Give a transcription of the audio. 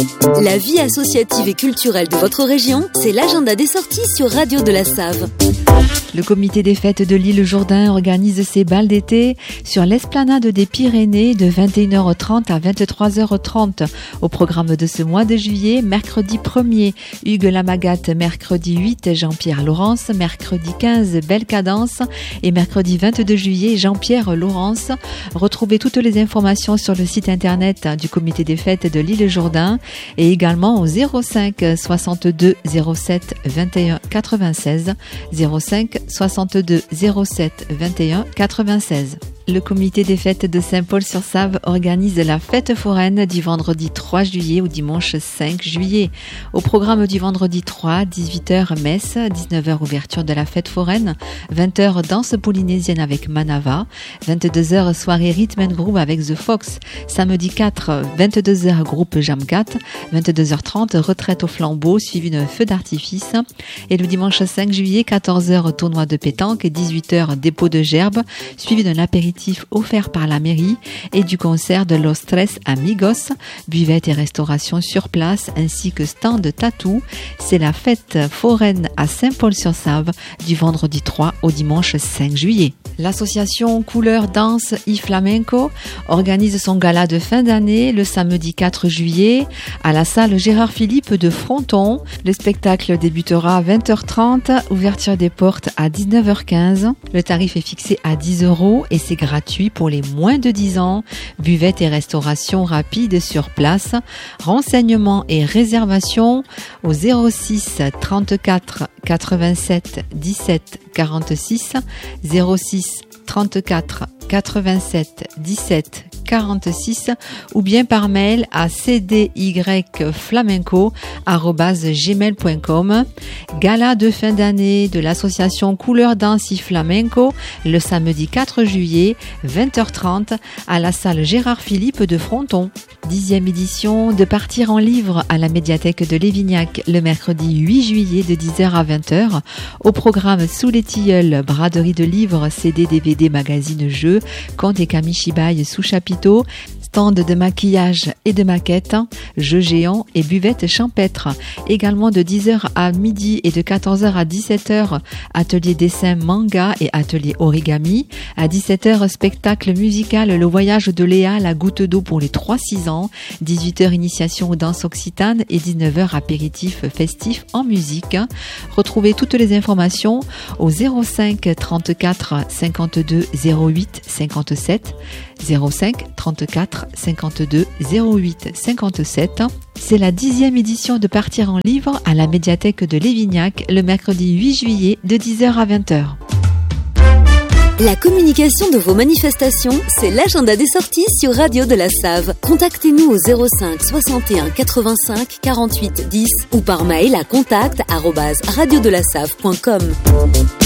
La vie associative et culturelle de votre région, c'est l'agenda des sorties sur Radio de la Save. Le comité des fêtes de l'île Jourdain organise ses bals d'été sur l'esplanade des Pyrénées de 21h30 à 23h30. Au programme de ce mois de juillet, mercredi 1er, Hugues Lamagatte, mercredi 8, Jean-Pierre Laurence, mercredi 15, Belle Cadence et mercredi 22 juillet, Jean-Pierre Laurence. Retrouvez toutes les informations sur le site internet du comité des fêtes de l'île Jourdain et également au 05 62 07 21 96 05 62 07 21 96. Le comité des fêtes de Saint-Paul-sur-Save organise la fête foraine du vendredi 3 juillet au dimanche 5 juillet. Au programme du vendredi 3, 18h messe, 19h ouverture de la fête foraine, 20h danse polynésienne avec Manava, 22h soirée Rhythm and Groove avec The Fox, samedi 4, 22h groupe Jamcat, 22h30 retraite au flambeau suivi d'un feu d'artifice et le dimanche 5 juillet, 14h tournoi de pétanque et 18h dépôt de gerbes suivi d'un apéritif offert par la mairie et du concert de Los Tres Amigos, buvette et restauration sur place ainsi que stand tatou. C'est la fête foraine à Saint-Paul-sur-Save du vendredi 3 au dimanche 5 juillet. L'association Couleur Danse y Flamenco organise son gala de fin d'année le samedi 4 juillet à la salle Gérard Philippe de Fronton. Le spectacle débutera à 20h30, ouverture des portes à 19h15. Le tarif est fixé à 10 € et c'est gratuit pour les moins de 10 ans. Buvette et restauration rapide sur place. Renseignements et réservations au 06 34 87 17 46 06 34 87 17 46 ou bien par mail à cdyflamenco@gmail.com. Gala de fin d'année de l'association Couleur Danse y Flamenco le samedi 4 juillet 20h30 à la salle Gérard Philippe de Fronton. 10e édition de Partir en livre à la médiathèque de Lévignac le mercredi 8 juillet de 10h à 20h. Au programme Sous les tilleuls, braderie de livres, CD, DVD, magazine, jeux, contes et kamishibai sous chapiteau, stand de maquillage et de maquettes, jeux géants et buvettes champêtres. Également de 10h à midi et de 14h à 17h, atelier dessin manga et atelier origami. À 17h, spectacle musical Le Voyage de Léa, la goutte d'eau pour les 3-6 ans. 18h, initiation aux danses occitanes et 19h, apéritif festif en musique. Retrouvez toutes les informations au 05 34 52 08 57 05 34 52 08 57. C'est la 10e édition de Partir en livre à la médiathèque de Lévignac le mercredi 8 juillet de 10h à 20h. La communication de vos manifestations, c'est l'agenda des sorties sur Radio de la Save. Contactez-nous au 05 61 85 48 10 ou par mail à contact@radiodelasave.com.